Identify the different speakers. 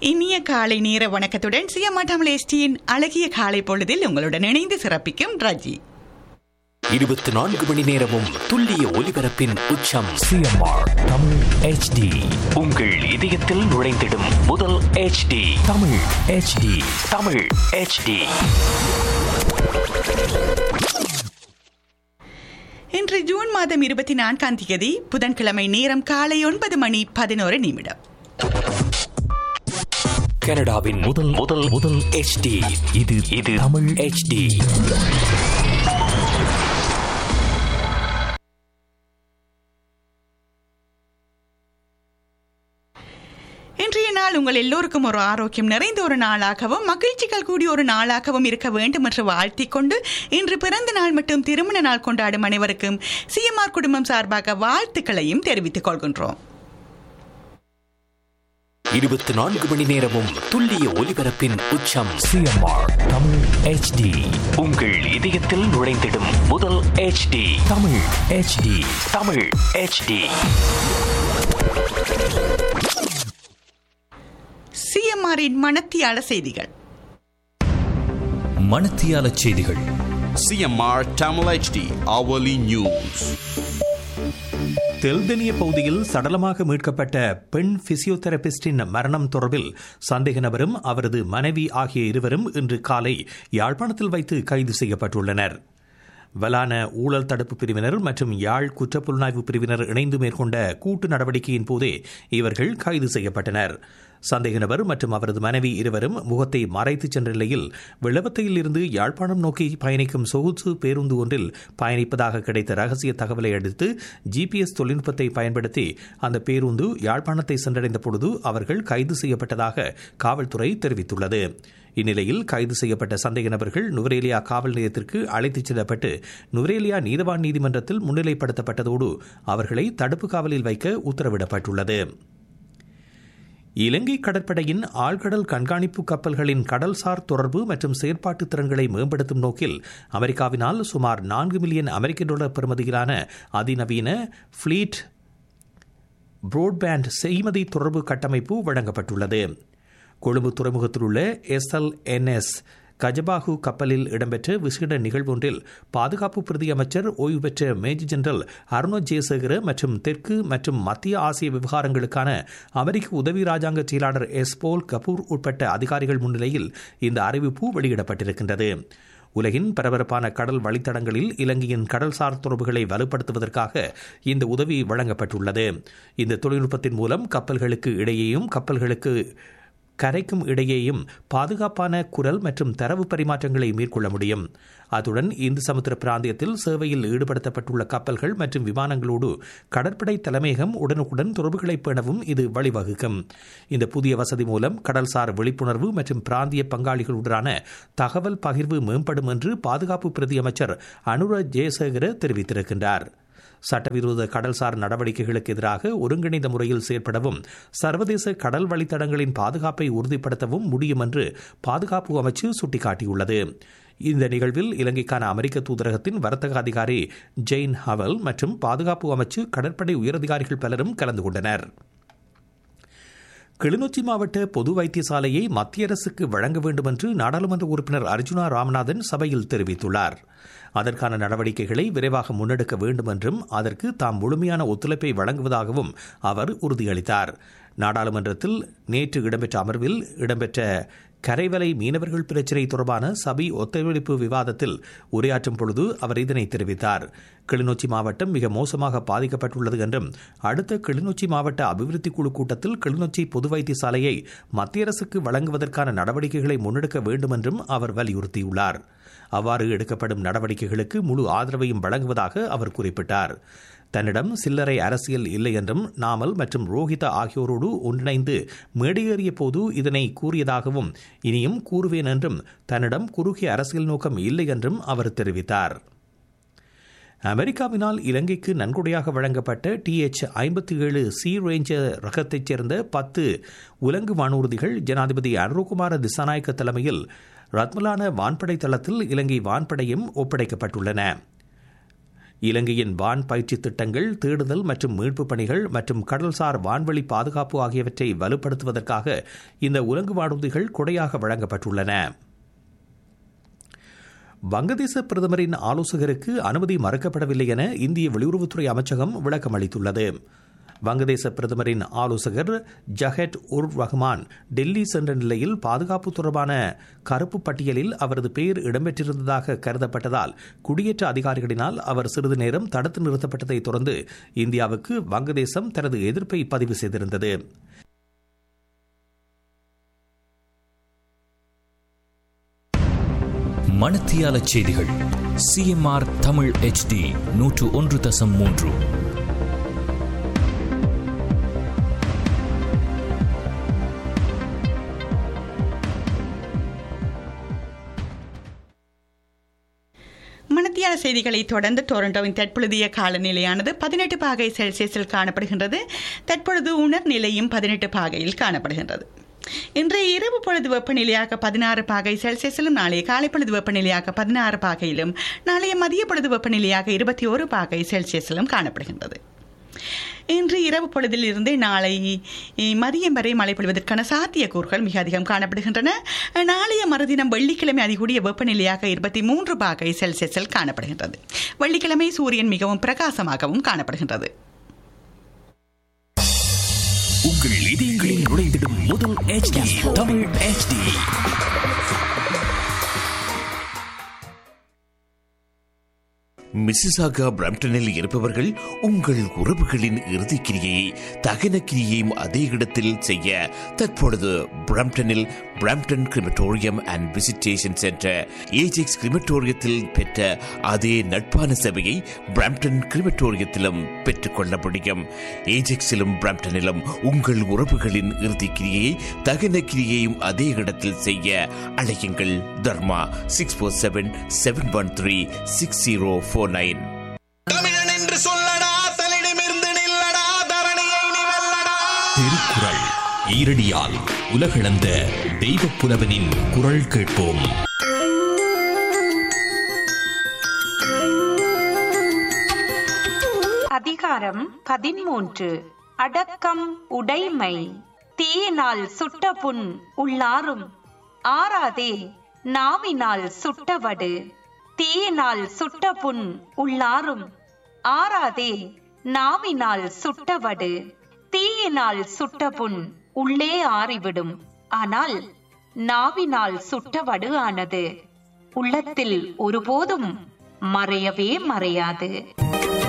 Speaker 1: இனிய காலை நேர வணக்கத்துடன் சிஎம்ஆர் எஸ்டியின் அழகிய காலை பொழுதில் உங்களுடன் இணைந்து சிறப்பிக்கும் ரஜி.
Speaker 2: 24 மணி நேரமும் துல்லிய ஒலிபரப்பின் உச்சம்
Speaker 3: சிஎம்ஆர் தமிழ் HD.
Speaker 2: உங்கள் இதயத்தில் நுழைந்திடும் முதல் HD
Speaker 3: Tamil HD.
Speaker 2: Tamil HD.
Speaker 1: இன்று ஜூன் மாதம் 24ஆம் தேதி புதன்கிழமை, நேரம் காலை 9:11.
Speaker 2: கனடாவின் முதல் HD.
Speaker 3: இது தமிழ்
Speaker 2: HD.
Speaker 1: இன்றைய நாள் உங்கள் எல்லோருக்கும் ஒரு ஆரோக்கியம் நிறைந்த ஒரு நாளாகவும் மகிழ்ச்சிகள் கூடிய ஒரு நாளாகவும் இருக்க வேண்டும் என்று வாழ்த்திக் கொண்டு, இன்று பிறந்த நாள் மற்றும் திருமண நாள் கொண்டாடும் அனைவருக்கும் சிஎம்ஆர் குடும்பம் சார்பாக வாழ்த்துக்களையும் தெரிவித்துக் கொள்கின்றோம்.
Speaker 2: 24 மணி நேரமும் துல்லிய ஒலிபரப்பின் உச்சம்
Speaker 3: சிஎம்ஆர் தமிழ் HD.
Speaker 2: உங்கள் இதயத்தில் நுழைந்திடும் முதல் HD
Speaker 3: Tamil HD.
Speaker 2: Tamil HD.
Speaker 1: சிஎம்ஆரின் மணத்தியால செய்திகள்.
Speaker 3: மணத்தியால செய்திகள்.
Speaker 4: CMR Tamil HD hourly news.
Speaker 5: Teldeniya பகுதியில் சடலமாக மீட்கப்பட்ட பெண் பிசியோதெரபிஸ்டின் மரணம் தொடர்பில் சந்தேக நபரும் அவரது மனைவி ஆகிய இருவரும் இன்று காலை யாழ்ப்பாணத்தில் வைத்து கைது செய்யப்பட்டுள்ளனர். வலான ஊழல் தடுப்பு பிரிவினர் மற்றும் யாழ் குற்றப்புலனாய்வு பிரிவினர் இணைந்து மேற்கொண்ட கூட்டு நடவடிக்கையின் போதே இவர்கள் கைது செய்யப்பட்டனர். சந்தேக நபர் மற்றும் அவரது மனைவி இருவரும் முகத்தை மறைத்து சென்ற நிலையில் வெள்ளவத்தையில் இருந்து யாழ்ப்பாணம் நோக்கி பயணிக்கும் சொகுசு பேருந்து ஒன்றில் பயணிப்பதாக கிடைத்த ரகசிய தகவலை அடுத்து GPS தொழில்நுட்பத்தை பயன்படுத்தி அந்த பேருந்து யாழ்ப்பாணத்தை சென்றடைந்த பொழுது அவர்கள் கைது செய்யப்பட்டதாக காவல்துறை தெரிவித்துள்ளது. இந்நிலையில் கைது செய்யப்பட்ட சந்தேக நபர்கள் நுவரேலியா காவல் நிலையத்திற்கு அழைத்துச் செல்லப்பட்டு நுவரேலியா நீதவான் நீதிமன்றத்தில் முன்னிலைப்படுத்தப்பட்டதோடு அவர்களை தடுப்பு காவலில் வைக்க உத்தரவிடப்பட்டுள்ளது. இலங்கை கடற்படையின் ஆழ்கடல் கண்காணிப்பு கப்பல்களின் கடல்சார் தொடர்பு மற்றும் செயற்பாட்டு திறன்களை மேம்படுத்தும் நோக்கில் அமெரிக்காவினால் சுமார் $4 மில்லியன் பெறுமதியிலான அதிநவீன ஃபிளீட் புரோட்பேண்ட் செய்மதி தொடர்பு கட்டமைப்பு வழங்கப்பட்டுள்ளது. கொழும்பு துறைமுகத்தில் உள்ள SLNS கஜபாகு கப்பலில் இடம்பெற்ற விசேட நிகழ்வொன்றில் பாதுகாப்பு பிரதி அமைச்சர் ஓய்வு பெற்ற மேஜர் ஜெனரல் அருணோ ஜெயசேகர மற்றும் தெற்கு மற்றும் மத்திய ஆசிய விவகாரங்களுக்கான அமெரிக்க உதவி ராஜாங்க செயலாளர் போல் கபூர் உட்பட்ட அதிகாரிகள் முன்னிலையில் இந்த அறிவிப்பு வெளியிடப்பட்டிருக்கின்றது. உலகின் பரபரப்பான கடல் வழித்தடங்களில் இலங்கையின் கடல்சார் தொடர்புகளை வலுப்படுத்துவதற்காக இந்த உதவி வழங்கப்பட்டுள்ளது. இந்த தொழில்நுட்பத்தின் மூலம் கப்பல்களுக்கு இடையேயும் கப்பல்களுக்கு கரைக்கும் இடையேயும் பாதுகாப்பான குரல் மற்றும் தரவு பரிமாற்றங்களை மேற்கொள்ள முடியும். அத்துடன் இந்து சமுத்திர பிராந்தியத்தில் சேவையில் ஈடுபடுத்தப்பட்டுள்ள கப்பல்கள் மற்றும் விமானங்களோடு கடற்படை தலைமையகம் உடனுக்குடன் தொடர்புகளை பேணவும் இது வழிவகுக்கும். இந்த புதிய வசதி மூலம் கடல்சார் விழிப்புணர்வு மற்றும் பிராந்திய பங்காளிகளுடனான தகவல் பகிர்வு மேம்படும் என்று பாதுகாப்பு பிரதி அமைச்சர் அனுர ஜெயசேகர தெரிவித்திருக்கின்றார். சட்டவிரோத கடல்சார் நடவடிக்கைகளுக்கு எதிராக ஒருங்கிணைந்த முறையில் செயற்படவும் சர்வதேச கடல் வழித்தடங்களின் பாதுகாப்பை உறுதிப்படுத்தவும் முடியும் என்று பாதுகாப்பு அமைச்சு சுட்டிக்காட்டியுள்ளது. இந்த நிகழ்வில் இலங்கைக்கான அமெரிக்க தூதரகத்தின் வர்த்தக அதிகாரி ஜெயின் ஹவல் மற்றும் பாதுகாப்பு அமைச்சு கடற்படை உயரதிகாரிகள் பலரும் கலந்து கொண்டனர். கிளிநொச்சி மாவட்ட பொது வைத்தியசாலையை மத்திய அரசுக்கு வழங்க வேண்டும் என்று நாடாளுமன்ற உறுப்பினர் அர்ஜுனா ராமநாதன் சபையில் தெரிவித்துள்ளார். அதற்கான நடவடிக்கைகளை விரைவாக முன்னெடுக்க வேண்டும் என்றும் அதற்கு தாம் முழுமையான ஒத்துழைப்பை வழங்குவதாகவும் அவர் உறுதியளித்தார். நாடாளுமன்றத்தில் நேற்று இடம்பெற்ற அமர்வில் இடம்பெற்ற கரைவலை மீனவர்கள் பிரச்சினை தொடர்பான சபை ஒத்துழைப்பு விவாதத்தில் உரையாற்றும் பொழுது அவர் இதனை தெரிவித்தார். கிளிநொச்சி மாவட்டம் மிக மோசமாக பாதிக்கப்பட்டுள்ளது என்றும் அடுத்த கிளிநொச்சி மாவட்ட அபிவிருத்தி குழு கூட்டத்தில் கிளிநொச்சி பொது வைத்தியசாலையை மத்திய அரசுக்கு வழங்குவதற்கான நடவடிக்கைகளை முன்னெடுக்க வேண்டும் என்றும் அவர் வலியுறுத்தியுள்ளார். அவ்வாறு எடுக்கப்படும் நடவடிக்கைகளுக்கு முழு ஆதரவையும் வழங்குவதாக அவர் குறிப்பிட்டார். தன்னிடம் சில்லறை அரசியல் இல்லை என்றும் நாமல் மற்றும் ரோஹிதா ஆகியோரோடு ஒன்றிணைந்து மேடையேறிய போது இதனை கூறியதாகவும் இனியும் கூறுவேன் என்றும் தன்னிடம் குறுகிய அரசியல் நோக்கம் இல்லை என்றும் அவர் தெரிவித்தார். அமெரிக்காவினால் இலங்கைக்கு நன்கொடையாக வழங்கப்பட்ட TH-57 சி ரேஞ்சர் ரகத்தைச் சேர்ந்த 10 உலங்கு வானூர்திகள் ஜனாதிபதி அனுரகுமார திசாநாயக்க தலைமையில் ரத்மலான வான்படை தளத்தில் இலங்கை வான்படையும் ஒப்படைக்கப்பட்டுள்ளன. இலங்கையின் வான் பயிற்சி திட்டங்கள், தேடுதல் மற்றும் மீட்புப் பணிகள் மற்றும் கடல்சார் வான்வெளி பாதுகாப்பு ஆகியவற்றை வலுப்படுத்துவதற்காக இந்த உலங்கு வானூர்திகள் கொடையாக வழங்கப்பட்டுள்ளன. வங்கதேச பிரதமரின் ஆலோசகருக்கு அனுமதி மறுக்கப்படவில்லை என இந்திய வெளியுறவுத்துறை அமைச்சகம் விளக்கம் அளித்துள்ளது. வங்கதேச பிரதமரின் ஆலோசகர் ஜஹெட் உர் ரஹ்மான் டெல்லி சென்ற நிலையில் பாதுகாப்பு தொடர்பான கருப்பு பட்டியலில் அவரது பெயர் இடம்பெற்றிருந்ததாக கருதப்பட்டதால் குடியேற்ற அதிகாரிகளினால் அவர் சிறிது நேரம் தடுத்து நிறுத்தப்பட்டதை தொடர்ந்து இந்தியாவுக்கு வங்கதேசம் தனது எதிர்ப்பை பதிவு செய்திருந்தது.
Speaker 3: மணத்தியால செய்திகள் சிஎம்ஆர் தமிழ் HD 101.3.
Speaker 1: மணத்தியால செய்திகளை தொடர்ந்து டொரண்டோவின் தற்பொழுதைய காலநிலையானது 18 பாகை செல்சியஸில் காணப்படுகின்றது. தற்பொழுது உணர் நிலையும் 18 பாகையில் காணப்படுகின்றது. இன்றைய இரவு பொழுது வெப்பநிலையாக 16 பாகை செல்சியஸிலும், நாளைய காலை பொழுது வெப்பநிலையாக 16 பாகையிலும், நாளைய மதிய பொழுது வெப்பநிலையாக 21 பாகை செல்சியஸிலும் காணப்படுகின்றது. இன்று இரவு பொழுதில் இருந்து நாளை மதியம் வரை மழை பொழிவதற்கான சாத்தியக்கூறுகள் மிக அதிகம் காணப்படுகின்றன. நாளைய மறுதினம் வெள்ளிக்கிழமை அதிகூடிய வெப்பநிலையாக 23 பாகை செல்சியஸில் காணப்படுகின்றது. வெள்ளிக்கிழமை சூரியன் மிகவும் பிரகாசமாகவும் காணப்படுகின்றது.
Speaker 3: உங்கள் இதயங்களில் நுழைந்திடும் முதல் HD தமிழ் HD.
Speaker 2: மிசிசாகா பிரம்டனில் இருப்பவர்கள் உங்கள் உறவுகளின் இறுதிக்கிரியை தகன கிரியையும் அதே இடத்தில் செய்ய தற்பொழுது பிரம்டனில் Brampton crematorium and visitation centre Ajax கிரிமட்டோரியத்தில் பெற்ற அதே நட்பான சேவையை பிரம்டன் கிரிமட்டோரியத்திலும் பெற்றுக்கொள்ள முடியும். ஏஜெக்ஸிலும் பிரம்டனிலும் உங்கள் உறவுகளின் இறுதிக்கிரியை தகன கிரியையும் அதே இடத்தில் செய்ய அழையுங்கள். தர்மா 647-713-6049.
Speaker 4: தமிழன் என்று சொல்லடா, தலிடமிருந்து நில்லடா, தரணியை நீ வெல்லடா.
Speaker 3: திருக்குறள் ஈரடியால் உலகளந்த தெய்வப் புலவனின் குரல் கேட்போம்.
Speaker 6: அதிகாரம் 13. அடக்கம் உடைமை. தீயினால் சுட்ட புண் உள்ளாரும் ஆறாதே நாவினால் சுட்டவடு. தீயினால் சுட்ட புண் உள்ளாரும் ஆறாதே நாவினால் சுட்டவடு. தீயினால் சுட்ட புண் உள்ளே ஆறிவிடும். ஆனால் நாவினால் சுட்டவடு ஆனது உள்ளத்தில் ஒருபோதும் மறையவே மறையாது.